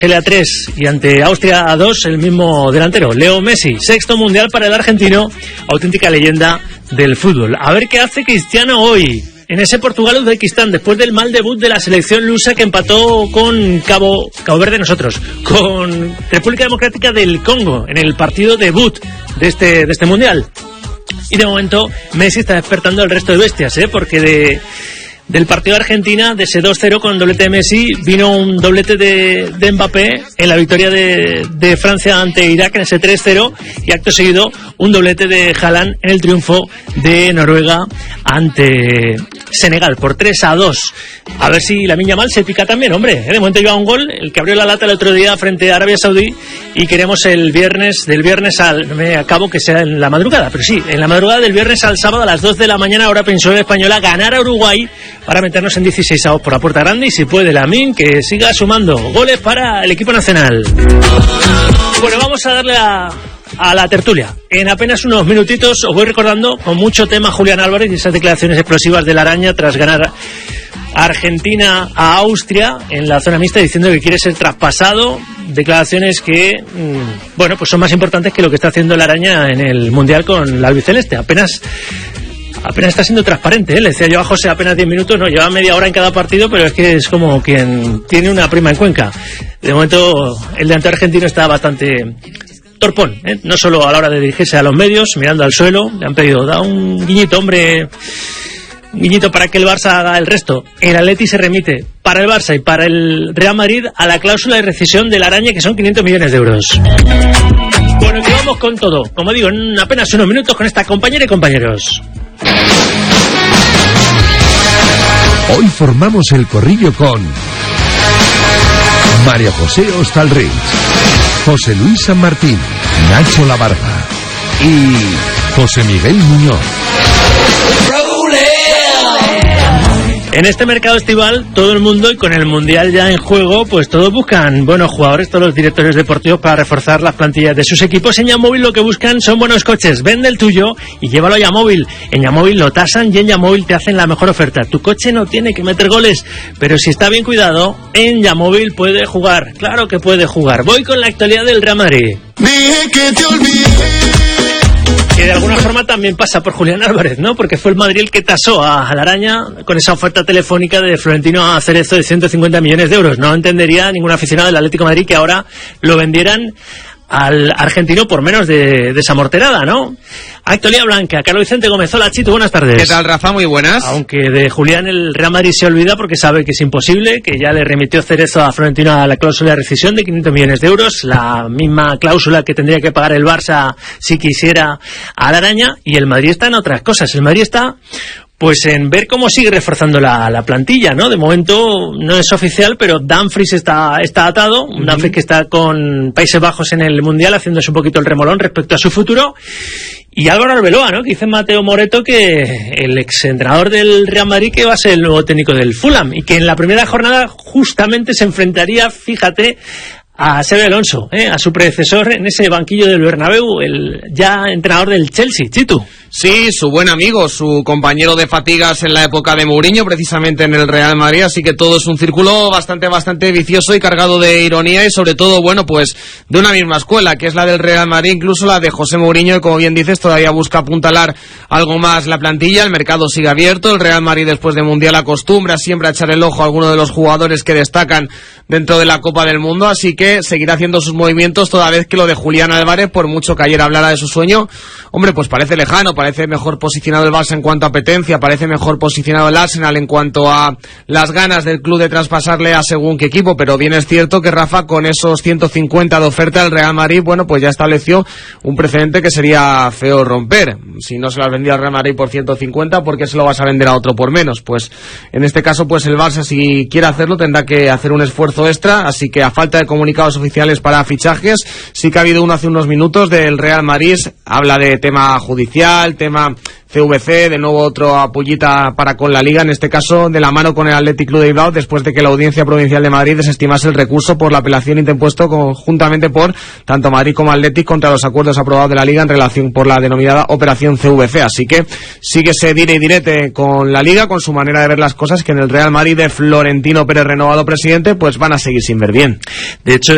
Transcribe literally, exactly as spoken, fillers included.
L A tres y ante Austria A dos el mismo delantero, Leo Messi, sexto mundial para el argentino, auténtica leyenda del fútbol. A ver qué hace Cristiano hoy en ese Portugal-Uzbekistán, después del mal debut de la selección lusa que empató con Cabo, Cabo Verde, nosotros, con República Democrática del Congo, en el partido debut de este, de este mundial. Y de momento Messi está despertando al resto de bestias, ¿eh? Porque de... del partido de Argentina, de ese dos cero con doblete de Messi, vino un doblete de, de Mbappé en la victoria de, de Francia ante Irak en ese tres cero, y acto seguido un doblete de Haaland en el triunfo de Noruega ante Senegal por tres a dos. A ver si Lamine Yamal se pica también, hombre. De momento lleva un gol, el que abrió la lata el otro día frente a Arabia Saudí, y queremos el viernes, del viernes al, me acabo que sea en la madrugada, pero sí, en la madrugada del viernes al sábado a las dos de la mañana, hora peninsular española, ganar a Uruguay para meternos en dieciséis avos por la puerta grande, y si puede Lamine que siga sumando goles para el equipo nacional. Bueno, vamos a darle a, a la tertulia. En apenas unos minutitos os voy recordando con mucho tema Julián Álvarez y esas declaraciones explosivas de la araña tras ganar a Argentina a Austria en la zona mixta, diciendo que quiere ser traspasado. Declaraciones que, mmm, bueno, pues son más importantes que lo que está haciendo la araña en el Mundial con la albiceleste. Apenas Apenas está siendo transparente, ¿eh? Le decía yo a José apenas diez minutos, no, lleva media hora en cada partido, pero es que es como quien tiene una prima en Cuenca. De momento, el delantero argentino está bastante torpón, ¿eh? No solo a la hora de dirigirse a los medios, mirando al suelo, le han pedido, da un guiñito, hombre, un guiñito para que el Barça haga el resto. El Atleti se remite para el Barça y para el Real Madrid a la cláusula de rescisión de la araña, que son quinientos millones de euros. Bueno, que vamos con todo, como digo, en apenas unos minutos con esta compañera y compañeros. Hoy formamos el corrillo con María José Hostalrich, José Luis San Martín, Nacho La Barba y José Miguel Muñoz. En este mercado estival, todo el mundo, y con el Mundial ya en juego, pues todos buscan buenos jugadores, todos los directores deportivos, para reforzar las plantillas de sus equipos. En Yamóvil lo que buscan son buenos coches. Vende el tuyo y llévalo a Yamóvil. En Yamóvil lo tasan y en Yamóvil te hacen la mejor oferta. Tu coche no tiene que meter goles, pero si está bien cuidado, en Yamóvil puede jugar. Claro que puede jugar. Voy con la actualidad del Real Madrid. Dije que te olvidé. Que de alguna forma también pasa por Julián Álvarez, ¿no? Porque fue el Madrid el que tasó a la araña con esa oferta telefónica de Florentino a Cerezo de ciento cincuenta millones de euros. No entendería ningún aficionado del Atlético de Madrid que ahora lo vendieran al argentino por menos de, de esa morterada, ¿no? Actualidad blanca. Carlos Vicente Gómez. Hola, Chito, buenas tardes. ¿Qué tal, Rafa? Muy buenas. Aunque de Julián el Real Madrid se olvida porque sabe que es imposible, que ya le remitió Cerezo a Florentino a la cláusula de rescisión de quinientos millones de euros, la misma cláusula que tendría que pagar el Barça si quisiera a la araña, y el Madrid está en otras cosas. El Madrid está pues en ver cómo sigue reforzando la, la plantilla, ¿no? De momento no es oficial, pero Dumfries está, está atado, un uh-huh. Dumfries que está con Países Bajos en el Mundial, haciéndose un poquito el remolón respecto a su futuro. Y Álvaro Arbeloa, ¿no? Que dice Mateo Moreto que el exentrenador del Real Madrid que va a ser el nuevo técnico del Fulham, y que en la primera jornada justamente se enfrentaría, fíjate, a Xabi Alonso, ¿eh? A su predecesor en ese banquillo del Bernabéu, el ya entrenador del Chelsea, Chitu. Sí, su buen amigo, su compañero de fatigas en la época de Mourinho, precisamente en el Real Madrid, así que todo es un círculo bastante, bastante vicioso y cargado de ironía, y sobre todo, bueno, pues de una misma escuela, que es la del Real Madrid, incluso la de José Mourinho, que como bien dices, todavía busca apuntalar algo más la plantilla. El mercado sigue abierto, el Real Madrid después de Mundial acostumbra siempre a echar el ojo a alguno de los jugadores que destacan dentro de la Copa del Mundo, así que seguirá haciendo sus movimientos, toda vez que lo de Julián Álvarez, por mucho que ayer hablara de su sueño, hombre, pues parece lejano. Parece mejor posicionado el Barça en cuanto a apetencia, parece mejor posicionado el Arsenal en cuanto a las ganas del club de traspasarle a según qué equipo, pero bien es cierto que Rafa, con esos ciento cincuenta de oferta, el Real Madrid, bueno, pues ya estableció un precedente que sería feo romper. Si no se lo has vendido al Real Madrid por ciento cincuenta, ¿por qué se lo vas a vender a otro por menos? Pues en este caso, pues el Barça, si quiere hacerlo, tendrá que hacer un esfuerzo extra, así que a falta de comunicados oficiales para fichajes, sí que ha habido uno hace unos minutos del Real Madrid, habla de tema judicial, tema C V C, de nuevo otro apoyita para con la Liga, en este caso de la mano con el Athletic Club de Bilbao, después de que la Audiencia Provincial de Madrid desestimase el recurso por la apelación interpuesto conjuntamente por tanto Madrid como Athletic contra los acuerdos aprobados de la Liga en relación por la denominada Operación C V C. Así que sigue ese dire y direte con la Liga, con su manera de ver las cosas, que en el Real Madrid de Florentino Pérez, renovado presidente, pues van a seguir sin ver bien. De hecho,